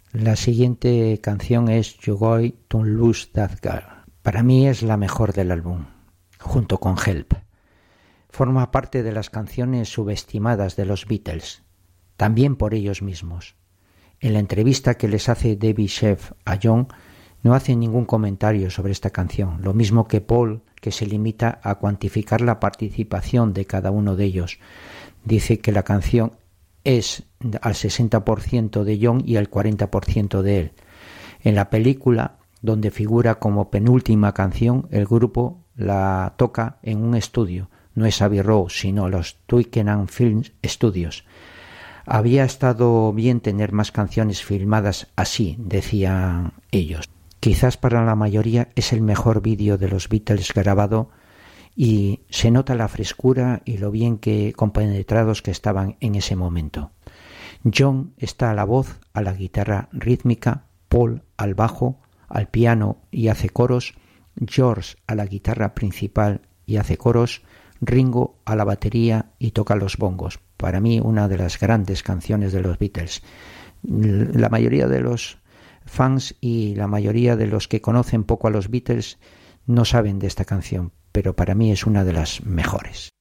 La siguiente canción es You Going to Lose That Girl. Para mí es la mejor del álbum, junto con Help. Forma parte de las canciones subestimadas de los Beatles, también por ellos mismos. En la entrevista que les hace Debbie Sheff a John, no hace ningún comentario sobre esta canción, lo mismo que Paul, que se limita a cuantificar la participación de cada uno de ellos. Dice que la canción es al 60% de John y al 40% de él. En la película, donde figura como penúltima canción, el grupo la toca en un estudio. No es Abbey Road, sino los Twickenham Film Studios. Había estado bien tener más canciones filmadas así, decían ellos. Quizás para la mayoría es el mejor vídeo de los Beatles grabado y se nota la frescura y lo bien que compenetrados que estaban en ese momento. John está a la voz, a la guitarra rítmica, Paul al bajo, al piano y hace coros, George a la guitarra principal y hace coros, Ringo a la batería y toca los bongos. Para mí una de las grandes canciones de los Beatles. La mayoría de los fans y la mayoría de los que conocen poco a los Beatles no saben de esta canción, pero para mí es una de las mejores.